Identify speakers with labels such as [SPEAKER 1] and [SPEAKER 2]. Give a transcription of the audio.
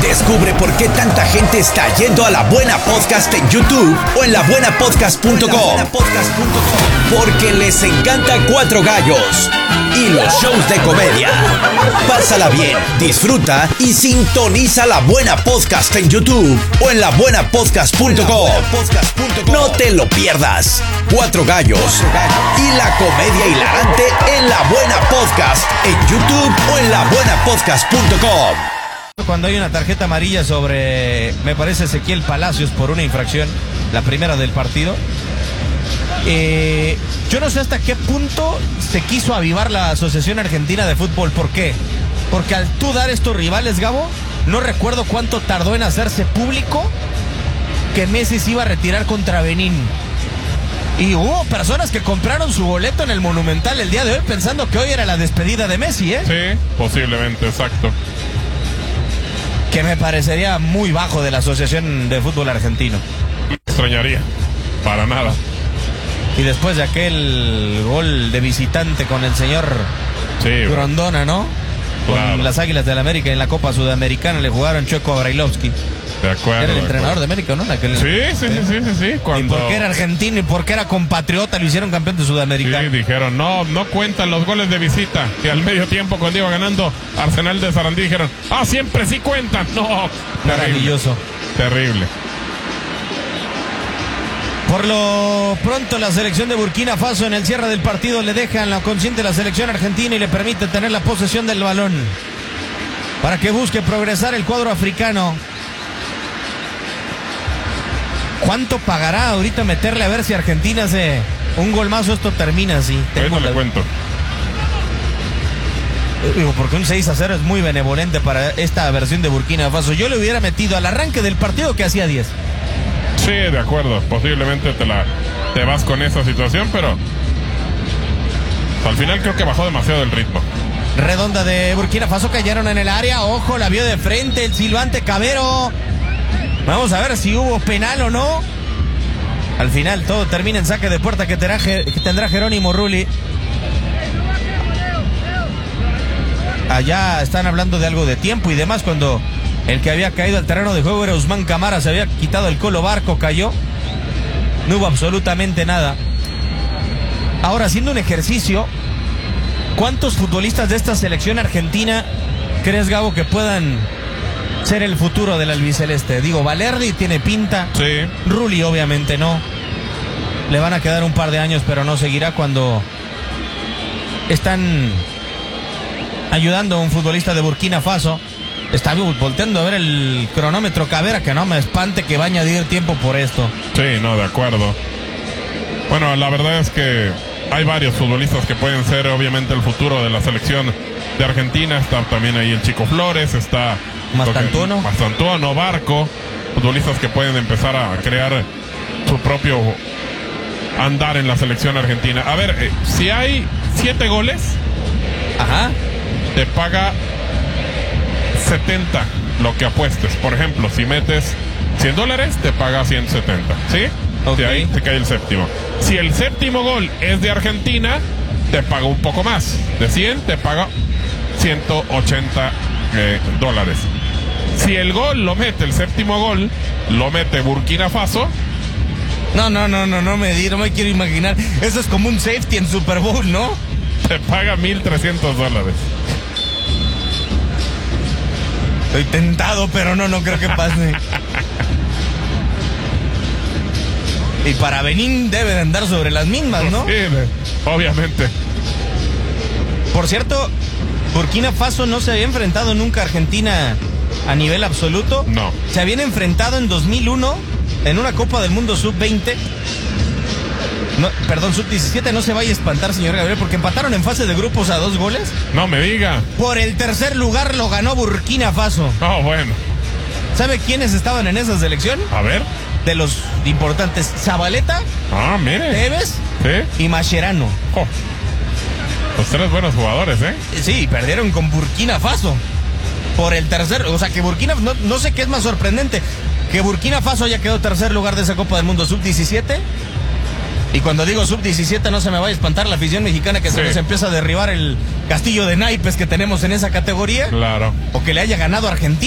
[SPEAKER 1] Descubre por qué tanta gente está yendo a La Buena Podcast en YouTube o en labuenapodcast.com. Porque les encanta Cuatro Gallos y los shows de comedia. Pásala bien, disfruta y sintoniza La Buena Podcast en YouTube o en labuenapodcast.com. No te lo pierdas. Cuatro Gallos y la comedia hilarante en La Buena Podcast en YouTube o en labuenapodcast.com.
[SPEAKER 2] Cuando hay una tarjeta amarilla sobre, me parece, Ezequiel Palacios por una infracción, la primera del partido, yo no sé hasta qué punto se quiso avivar la Asociación Argentina de Fútbol. ¿Por qué? Porque al tú dar estos rivales, Gabo, no recuerdo cuánto tardó en hacerse público que Messi se iba a retirar contra Benín. Y hubo personas que compraron su boleto en el Monumental el día de hoy pensando que hoy era la despedida de Messi, ¿eh?
[SPEAKER 3] Sí, posiblemente, exacto.
[SPEAKER 2] Que me parecería muy bajo de la Asociación de Fútbol Argentino.
[SPEAKER 3] Me extrañaría, para nada.
[SPEAKER 2] Y después de aquel gol de visitante con el señor Grondona, ¿no?
[SPEAKER 3] Claro.
[SPEAKER 2] Con las Águilas del América en la Copa Sudamericana le jugaron Chueco a Brailovsky.
[SPEAKER 3] De acuerdo.
[SPEAKER 2] Era el entrenador de América, ¿no?
[SPEAKER 3] Sí.
[SPEAKER 2] Cuando... Y porque era argentino y porque era compatriota, lo hicieron campeón de Sudamérica.
[SPEAKER 3] Sí, dijeron, no cuentan los goles de visita. Y al medio tiempo, cuando iba ganando Arsenal de Sarandí, dijeron, siempre sí cuentan. No,
[SPEAKER 2] maravilloso.
[SPEAKER 3] Terrible.
[SPEAKER 2] Por lo pronto, la selección de Burkina Faso en el cierre del partido le dejan la consciente la selección argentina y le permite tener la posesión del balón para que busque progresar el cuadro africano. ¿Cuánto pagará ahorita meterle a ver si Argentina hace un gol más o esto termina así?
[SPEAKER 3] Ahorita le cuento.
[SPEAKER 2] Digo, porque un 6-0 es muy benevolente para esta versión de Burkina Faso. Yo le hubiera metido al arranque del partido que hacía 10.
[SPEAKER 3] Sí, de acuerdo. Posiblemente te vas con esa situación, pero al final creo que bajó demasiado el ritmo.
[SPEAKER 2] Redonda de Burkina Faso, cayeron en el área. Ojo, la vio de frente el silbante Cabero. Vamos a ver si hubo penal o no. Al final todo termina en saque de puerta que tendrá Jerónimo Rulli. Allá están hablando de algo de tiempo y demás cuando el que había caído al terreno de juego era Usman Camara. Se había quitado el colo Barco, cayó. No hubo absolutamente nada. Ahora, haciendo un ejercicio, ¿cuántos futbolistas de esta selección argentina crees, Gabo, que puedan ser el futuro del albiceleste? Digo, Valerdi tiene pinta.
[SPEAKER 3] Sí.
[SPEAKER 2] Rulli obviamente no. Le van a quedar un par de años, pero no seguirá cuando están ayudando a un futbolista de Burkina Faso. Está volteando a ver el cronómetro Cabera, que no me espante que va a añadir tiempo por esto.
[SPEAKER 3] Sí, no, de acuerdo. Bueno, la verdad es que hay varios futbolistas que pueden ser obviamente el futuro de la selección de Argentina. Está también ahí el Chico Flores, está Mastantuono, Barco, futbolistas que pueden empezar a crear su propio andar en la selección argentina. A ver, si hay 7 goles, te paga 70 lo que apuestes. Por ejemplo, si metes $100, te paga 170, ¿sí?
[SPEAKER 2] Okay.
[SPEAKER 3] De ahí te cae el séptimo. Si el séptimo gol es de Argentina, te paga un poco más. De 100 te paga $180. Si el gol lo mete, el séptimo gol lo mete Burkina Faso.
[SPEAKER 2] No me quiero imaginar. Eso es como un safety en Super Bowl, ¿no?
[SPEAKER 3] Te paga $1,300.
[SPEAKER 2] Estoy tentado, pero no creo que pase. Y para Benín debe de andar sobre las mismas, ¿no?
[SPEAKER 3] Sí, obviamente.
[SPEAKER 2] Por cierto, Burkina Faso no se había enfrentado nunca a Argentina a nivel absoluto.
[SPEAKER 3] No.
[SPEAKER 2] Se habían enfrentado en 2001 en una Copa del Mundo Sub-20. No, perdón, Sub-17, no se vaya a espantar, señor Gabriel, porque empataron en fase de grupos a 2 goles.
[SPEAKER 3] No me diga.
[SPEAKER 2] Por el tercer lugar lo ganó Burkina Faso.
[SPEAKER 3] Bueno.
[SPEAKER 2] ¿Sabe quiénes estaban en esa selección?
[SPEAKER 3] A ver.
[SPEAKER 2] De los importantes, Zabaleta,
[SPEAKER 3] mire.
[SPEAKER 2] Tevez y Mascherano.
[SPEAKER 3] Los 3 buenos jugadores, ¿eh?
[SPEAKER 2] Sí, perdieron con Burkina Faso. Por el tercer, o sea que Burkina, no sé qué es más sorprendente, que Burkina Faso haya quedado tercer lugar de esa Copa del Mundo Sub-17. Y cuando digo Sub-17 no se me vaya a espantar la afición mexicana que se nos empieza a derribar el castillo de naipes que tenemos en esa categoría.
[SPEAKER 3] Claro.
[SPEAKER 2] O que le haya ganado a Argentina.